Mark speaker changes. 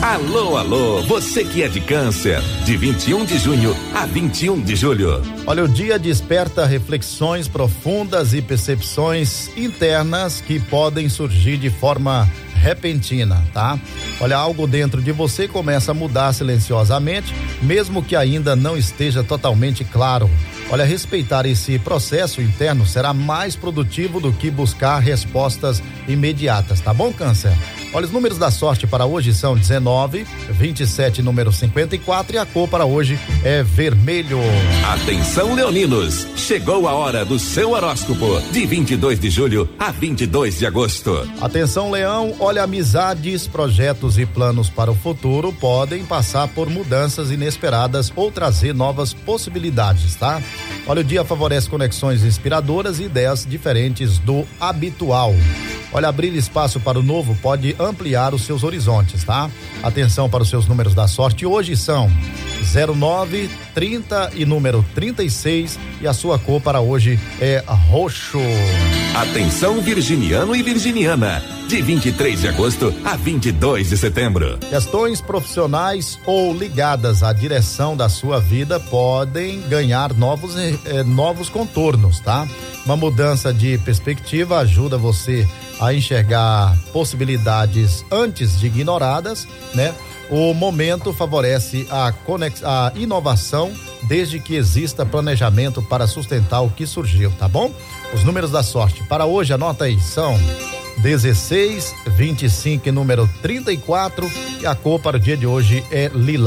Speaker 1: Alô, alô, você que é de Câncer, de 21 de junho a 21 de julho.
Speaker 2: Olha, o dia desperta reflexões profundas e percepções internas que podem surgir de forma repentina, tá? Olha, algo dentro de você começa a mudar silenciosamente, mesmo que ainda não esteja totalmente claro. Olha, respeitar esse processo interno será mais produtivo do que buscar respostas imediatas, tá bom, Câncer? Olha, os números da sorte para hoje são 19, 27, número 54 e a cor para hoje é vermelho.
Speaker 1: Atenção, leoninos, chegou a hora do seu horóscopo, de 22 de julho a 22 de agosto.
Speaker 2: Atenção, Leão, olha, amizades, projetos e planos para o futuro podem passar por mudanças inesperadas ou trazer novas possibilidades, tá? Olha, o dia favorece conexões inspiradoras e ideias diferentes do habitual. Olha, abrir espaço para o novo pode ampliar os seus horizontes, tá? Atenção para os seus números da sorte. Hoje são 09, 30 e número 36 e a sua cor para hoje é roxo.
Speaker 1: Atenção, virginiano e virginiana, de 23 de agosto a 22 de setembro.
Speaker 2: Questões profissionais ou ligadas à direção da sua vida podem ganhar novos contornos, tá? Uma mudança de perspectiva ajuda você a enxergar possibilidades antes de ignoradas, né? O momento favorece a inovação, desde que exista planejamento para sustentar o que surgiu, tá bom? Os números da sorte para hoje, anota aí, são 16, 25 e número 34 e a cor para o dia de hoje é lilás.